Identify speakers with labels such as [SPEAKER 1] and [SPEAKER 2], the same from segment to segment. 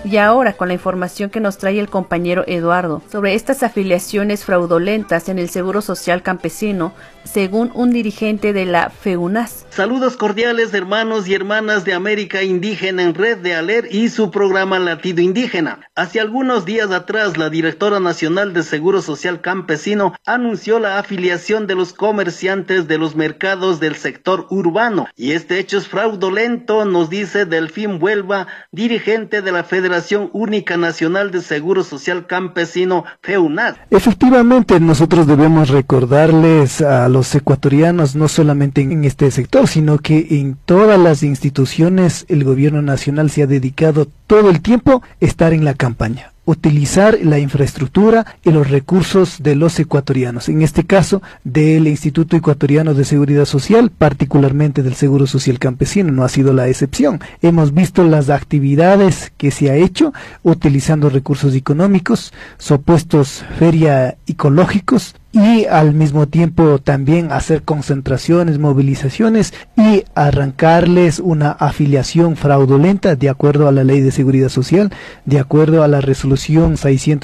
[SPEAKER 1] Y ahora, con la información que nos trae el compañero Eduardo sobre estas afiliaciones fraudulentas en el Seguro Social Campesino, según un dirigente de la FEUNAS.
[SPEAKER 2] Saludos cordiales, hermanos y hermanas de América Indígena en Red de ALER y su programa Latido Indígena. Hace algunos días atrás, la directora nacional de Seguro Social Campesino anunció la afiliación de los comerciantes de los mercados del sector urbano. Y este hecho es fraudulento, nos dice Delfín Huelva, dirigente de la Federación Única Nacional de Seguro Social Campesino, FEUNAS.
[SPEAKER 3] Efectivamente, nosotros debemos recordarles a los ecuatorianos, no solamente en este sector, sino que en todas las instituciones el gobierno nacional se ha dedicado todo el tiempo a estar en la campaña, utilizar la infraestructura y los recursos de los ecuatorianos, en este caso del Instituto Ecuatoriano de Seguridad Social, particularmente del Seguro Social Campesino, no ha sido la excepción. Hemos visto las actividades que se ha hecho utilizando recursos económicos, supuestos feria ecológicos, y al mismo tiempo también hacer concentraciones, movilizaciones y arrancarles una afiliación fraudulenta de acuerdo a la Ley de Seguridad Social, de acuerdo a la resolución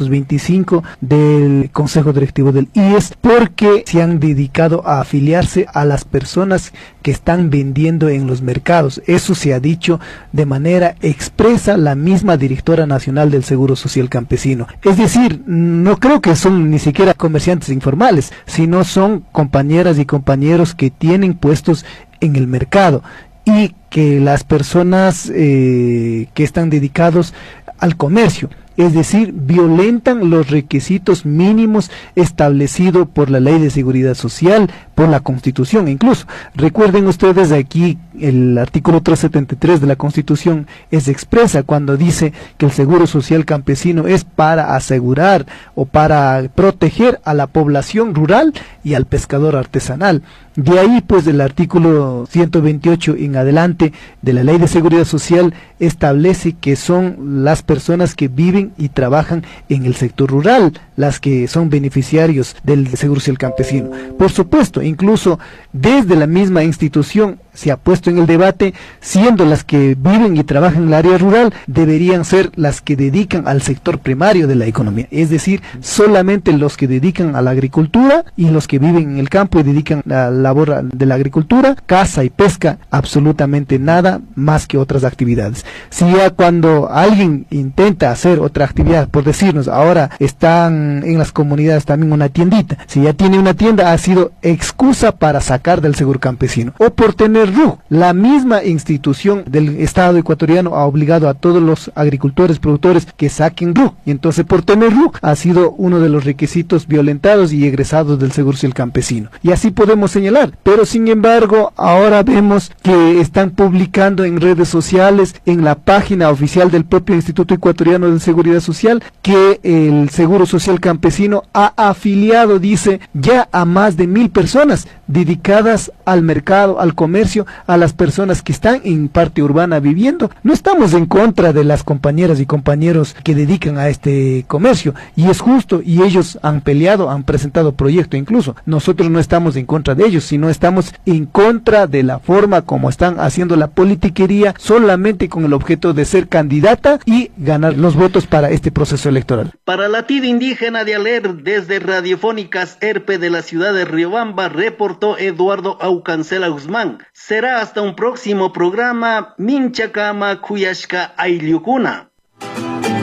[SPEAKER 3] 625 del Consejo Directivo del IES, porque se han dedicado a afiliarse a las personas que están vendiendo en los mercados. Eso se ha dicho de manera expresa la misma directora nacional del Seguro Social Campesino. Es decir, no creo que son ni siquiera comerciantes informales, sino son compañeras y compañeros que tienen puestos en el mercado y que las personas que están dedicados al comercio, es decir, violentan los requisitos mínimos establecidos por la Ley de Seguridad Social, por la Constitución incluso. Recuerden ustedes aquí el artículo 373 de la Constitución es expresa cuando dice que el Seguro Social Campesino es para asegurar o para proteger a la población rural y al pescador artesanal. De ahí pues el artículo 128 en adelante de la Ley de Seguridad Social establece que son las personas que viven y trabajan en el sector rural las que son beneficiarios del Seguro Social Campesino. Por supuesto, incluso desde la misma institución se ha puesto en el debate, siendo las que viven y trabajan en el área rural, deberían ser las que dedican al sector primario de la economía, es decir, solamente los que dedican a la agricultura y los que viven en el campo y dedican a la labor de la agricultura, caza y pesca, absolutamente nada más que otras actividades. Si ya cuando alguien intenta hacer otra actividad, por decirnos, ahora están en las comunidades también una tiendita, si ya tiene una tienda, ha sido excusa para sacar del seguro campesino, o por tener RUC. La misma institución del Estado ecuatoriano ha obligado a todos los agricultores, productores que saquen RUC, y entonces por tener RUC ha sido uno de los requisitos violentados y egresados del Seguro Social Campesino. Y así podemos señalar, pero sin embargo ahora vemos que están publicando en redes sociales, en la página oficial del propio Instituto Ecuatoriano de Seguridad Social, que el Seguro Social Campesino ha afiliado, dice, ya a más de 1000 personas dedicadas al mercado, al comercio, a las personas que están en parte urbana viviendo. No estamos en contra de las compañeras y compañeros que dedican a este comercio, y es justo, y ellos han peleado, han presentado proyecto incluso. Nosotros no estamos en contra de ellos, sino estamos en contra de la forma como están haciendo la politiquería solamente con el objeto de ser candidata y ganar los votos para este proceso electoral.
[SPEAKER 2] Para Latido Indígena de ALER, desde Radiofónicas ERPE de la ciudad de Riobamba, reportó Eduardo Aucancela Guzmán. Será hasta un próximo programa. Minchakama Kuyashka Ayllukuna.